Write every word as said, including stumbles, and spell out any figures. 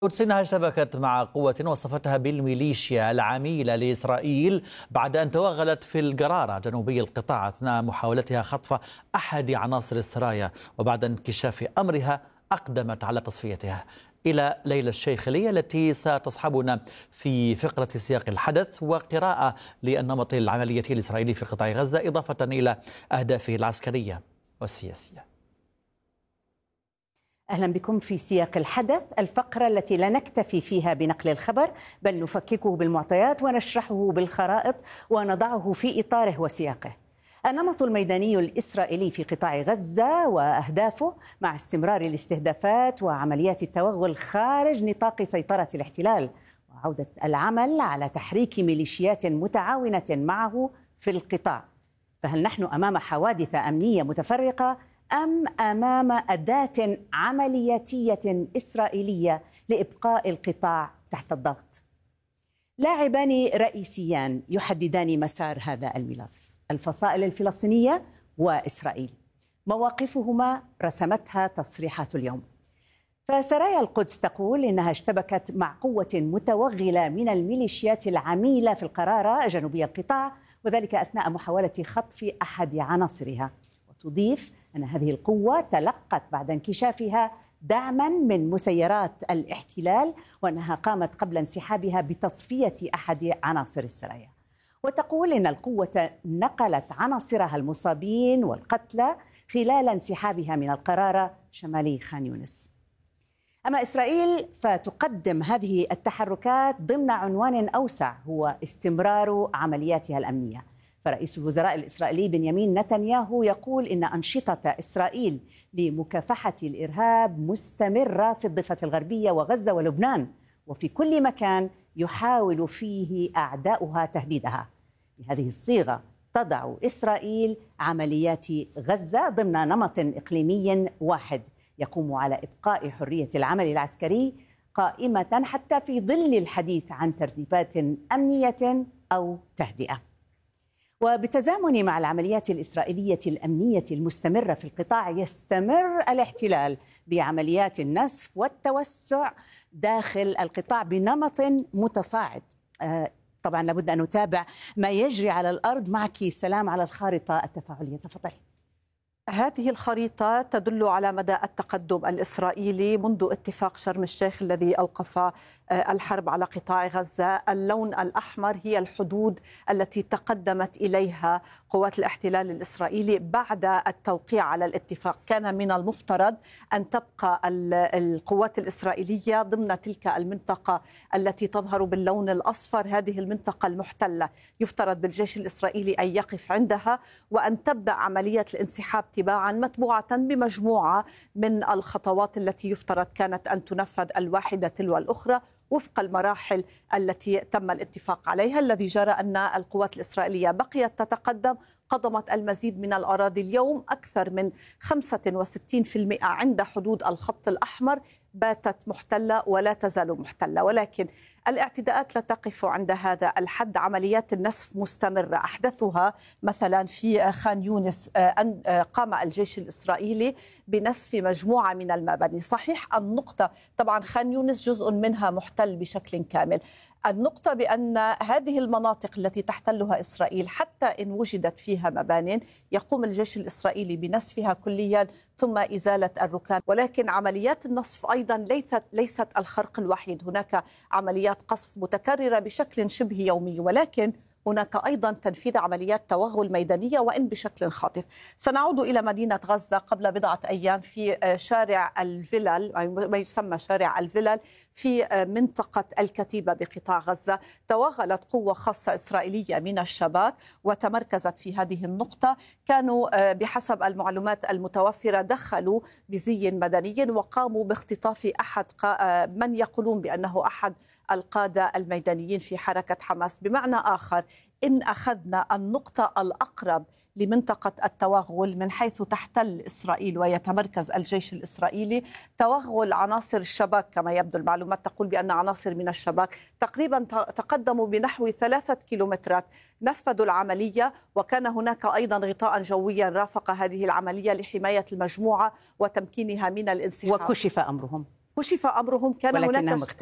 سيناء اشتبكت مع قوة وصفتها بالميليشيا العميلة لإسرائيل بعد أن توغلت في القرارة جنوبي القطاع أثناء محاولتها خطف أحد عناصر السرايا، وبعد انكشاف أمرها أقدمت على تصفيتها. إلى ليلى الشيخلية التي ستصحبنا في فقرة سياق الحدث وقراءة للنمط العملية الإسرائيلي في قطاع غزة إضافة إلى أهدافه العسكرية والسياسية. أهلا بكم في سياق الحدث، الفقرة التي لا نكتفي فيها بنقل الخبر بل نفككه بالمعطيات ونشرحه بالخرائط ونضعه في إطاره وسياقه. النمط الميداني الإسرائيلي في قطاع غزة وأهدافه مع استمرار الاستهدافات وعمليات التوغل خارج نطاق سيطرة الاحتلال، وعودة العمل على تحريك ميليشيات متعاونة معه في القطاع. فهل نحن أمام حوادث أمنية متفرقة أم أمام أداة عملياتية إسرائيلية لإبقاء القطاع تحت الضغط؟ لاعبان رئيسيان يحددان مسار هذا الملف: الفصائل الفلسطينية وإسرائيل. مواقفهما رسمتها تصريحات اليوم. فسرايا القدس تقول إنها اشتبكت مع قوة متوغلة من الميليشيات العميلة في القرارة جنوبي القطاع، وذلك أثناء محاولة خطف أحد عناصرها. وتضيف أن هذه القوة تلقت بعد انكشافها دعما من مسيرات الاحتلال، وأنها قامت قبل انسحابها بتصفية أحد عناصر السرايا. وتقول إن القوة نقلت عناصرها المصابين والقتلى خلال انسحابها من القرارة شمالي خان يونس. أما إسرائيل فتقدم هذه التحركات ضمن عنوان أوسع هو استمرار عملياتها الأمنية. فرئيس الوزراء الإسرائيلي بنيامين نتنياهو يقول إن أنشطة إسرائيل لمكافحة الإرهاب مستمرة في الضفة الغربية وغزة ولبنان، وفي كل مكان يحاول فيه أعداؤها تهديدها. بهذه الصيغة تضع إسرائيل عمليات غزة ضمن نمط إقليمي واحد يقوم على إبقاء حرية العمل العسكري قائمة حتى في ظل الحديث عن ترتيبات أمنية أو تهدئة. وبالتزامن مع العمليات الإسرائيلية الأمنية المستمرة في القطاع، يستمر الاحتلال بعمليات النسف والتوسع داخل القطاع بنمط متصاعد. آه طبعا لابد أن نتابع ما يجري على الأرض. معك سلام على الخارطة التفاعلية، تفضلي. هذه الخريطة تدل على مدى التقدم الإسرائيلي منذ اتفاق شرم الشيخ الذي أوقف الحرب على قطاع غزة. اللون الأحمر هي الحدود التي تقدمت إليها قوات الاحتلال الإسرائيلي بعد التوقيع على الاتفاق. كان من المفترض أن تبقى القوات الإسرائيلية ضمن تلك المنطقة التي تظهر باللون الأصفر، هذه المنطقة المحتلة. يفترض بالجيش الإسرائيلي أن يقف عندها وأن تبدأ عملية الانسحاب تباعا متبوعة بمجموعة من الخطوات التي يفترض كانت أن تنفذ الواحدة تلو الأخرى وفق المراحل التي تم الاتفاق عليها. الذي جرى أن القوات الإسرائيلية بقيت تتقدم، قضمت المزيد من الأراضي. اليوم أكثر من خمسة وستين بالمئة عند حدود الخط الأحمر باتت محتلة ولا تزال محتلة، ولكن الاعتداءات لا تقف عند هذا الحد. عمليات النسف مستمرة، أحدثها مثلا في خان يونس أن قام الجيش الإسرائيلي بنسف مجموعة من المباني. صحيح النقطة، طبعا خان يونس جزء منها محتل بشكل كامل. النقطة بأن هذه المناطق التي تحتلها إسرائيل حتى إن وجدت فيها مبان يقوم الجيش الإسرائيلي بنسفها كليا ثم إزالة الركام. ولكن عمليات النسف أيضا ليست ليست الخرق الوحيد، هناك عمليات قصف متكررة بشكل شبه يومي، ولكن هناك أيضا تنفيذ عمليات توغل ميدانية وإن بشكل خاطف. سنعود إلى مدينة غزة قبل بضعة أيام في شارع الفلل، ما يسمى شارع الفلل في منطقة الكتيبة بقطاع غزة. توغلت قوة خاصة إسرائيلية من الشباك وتمركزت في هذه النقطة. كانوا بحسب المعلومات المتوفرة دخلوا بزي مدني وقاموا باختطاف أحد من يقولون بأنه أحد القادة الميدانيين في حركة حماس. بمعنى آخر، إن أخذنا النقطة الأقرب لمنطقة التوغل من حيث تحتل إسرائيل ويتمركز الجيش الإسرائيلي، توغل عناصر الشباك كما يبدو المعلومات تقول بأن عناصر من الشباك تقريبا تقدموا بنحو ثلاثة كيلومترات، نفذوا العملية. وكان هناك أيضا غطاء جويا رافق هذه العملية لحماية المجموعة وتمكينها من الانسحاب، وكشف أمرهم. كشف أمرهم كان ولكنهم هناك